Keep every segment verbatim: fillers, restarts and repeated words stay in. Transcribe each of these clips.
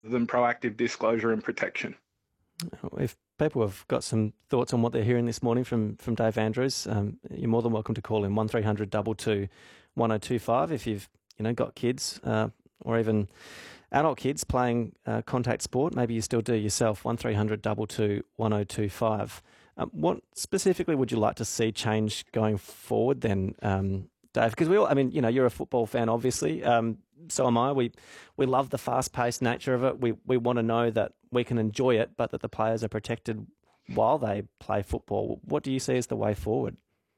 than proactive disclosure and protection. If people have got some thoughts on what they're hearing this morning from, from Dave Andrews, um, you're more than welcome to call in one three hundred two two one oh two five if you've you know got kids uh, or even adult kids playing uh, contact sport. Maybe you still do yourself. one three hundred two two one oh two five. Um, what specifically would you like to see change going forward then, um, Dave? Because we all, I mean, you know, you're a football fan, obviously. Um, so am I. We we love the fast-paced nature of it. We we want to know that we can enjoy it, but that the players are protected while they play football. What do you see as the way forward?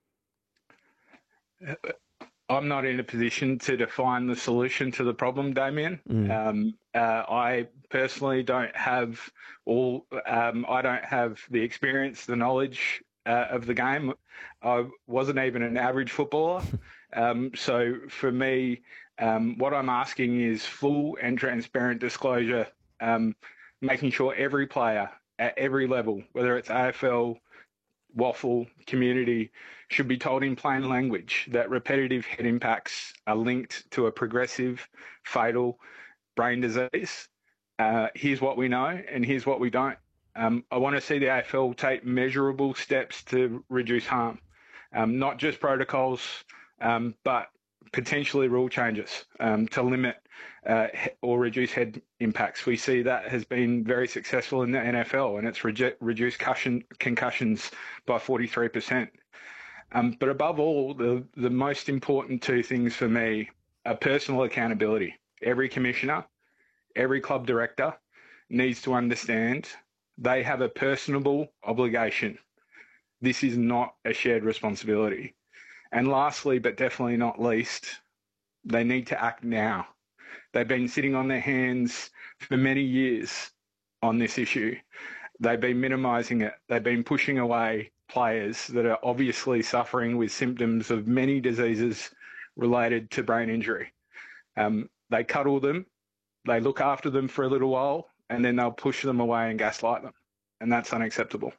I'm not in a position to define the solution to the problem, Damien. Mm. Um, uh, I personally don't have all. Um, I don't have the experience, the knowledge uh, of the game. I wasn't even an average footballer. um, so for me, um, what I'm asking is full and transparent disclosure, um, making sure every player at every level, whether it's A F L, waffle, community, should be told in plain language that repetitive head impacts are linked to a progressive, fatal brain disease. Uh, here's what we know and here's what we don't. Um, I want to see the A F L take measurable steps to reduce harm, um, not just protocols, um, but potentially rule changes um, to limit uh, or reduce head impacts. We see that has been very successful in the N F L, and it's re- reduced concussion, concussions by forty-three percent. Um, but above all, the, the most important two things for me are personal accountability. Every commissioner, every club director needs to understand they have a personable obligation. This is not a shared responsibility. And lastly, but definitely not least, they need to act now. They've been sitting on their hands for many years on this issue. They've been minimising it. They've been pushing away players that are obviously suffering with symptoms of many diseases related to brain injury. Um, they cuddle them, they look after them for a little while, and then they'll push them away and gaslight them. And that's unacceptable.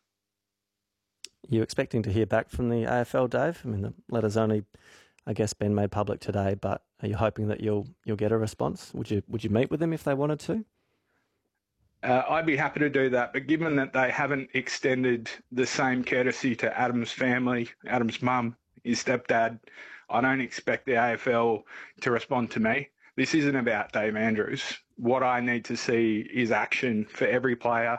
You expecting to hear back from the A F L, Dave? I mean, the letter's only, I guess, been made public today, but are you hoping that you'll you'll get a response? Would you would you meet with them if they wanted to? Uh, I'd be happy to do that, but given that they haven't extended the same courtesy to Adam's family, Adam's mum, his stepdad, I don't expect the A F L to respond to me. This isn't about Dave Andrews. What I need to see is action for every player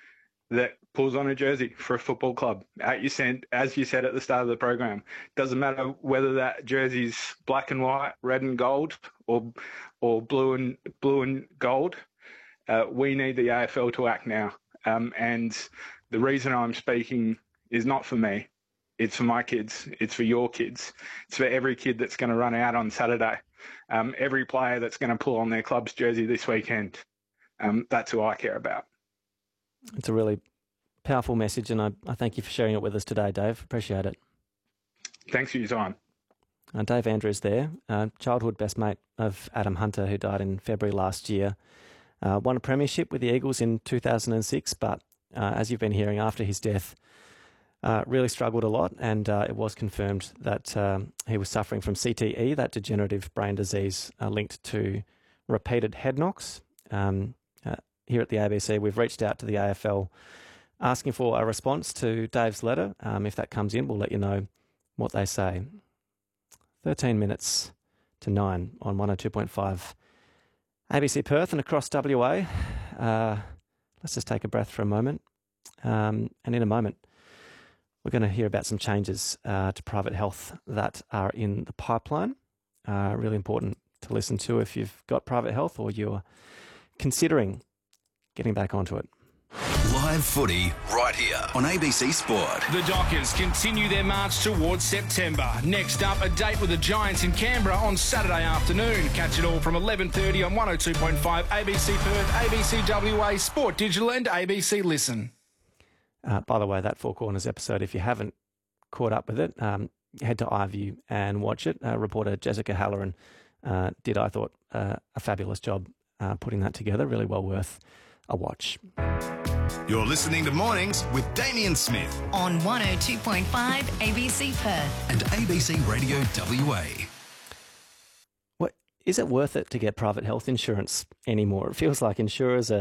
that pulls on a jersey for a football club. As you said, as you said at the start of the program, doesn't matter whether that jersey's black and white, red and gold, or or blue and blue and gold. Uh, we need the A F L to act now. Um, and the reason I'm speaking is not for me. It's for my kids. It's for your kids. It's for every kid that's going to run out on Saturday. Um, every player that's going to pull on their club's jersey this weekend. Um, that's who I care about. It's a really powerful message, and I, I thank you for sharing it with us today, Dave. Appreciate it. Thanks for your time. Uh, Dave Andrews there, uh, childhood best mate of Adam Hunter, who died in February last year. Uh, won a premiership with the Eagles in two thousand six, but uh, as you've been hearing, after his death, uh, really struggled a lot, and uh, it was confirmed that um, he was suffering from C T E, that degenerative brain disease uh, linked to repeated head knocks. Um, uh, here at the A B C, we've reached out to the A F L asking for a response to Dave's letter. Um, if that comes in, we'll let you know what they say. thirteen minutes to nine on one oh two point five A B C Perth and across W A. Uh, let's just take a breath for a moment. Um, and in a moment, we're going to hear about some changes uh, to private health that are in the pipeline. Uh, really important to listen to if you've got private health or you're considering getting back onto it. Live footy right here on A B C Sport. The Dockers continue their march towards September. Next up, a date with the Giants in Canberra on Saturday afternoon. Catch it all from eleven thirty on one oh two point five A B C Perth, A B C W A, Sport Digital and A B C Listen. Uh, by the way, that Four Corners episode, if you haven't caught up with it, um, head to iView and watch it. Uh, reporter Jessica Halloran uh, did, I thought, uh, a fabulous job uh, putting that together. Really well worth a watch. You're listening to Mornings with Damien Smith on one oh two point five A B C Perth and A B C Radio W A. What, is it worth it to get private health insurance anymore? It feels like insurers are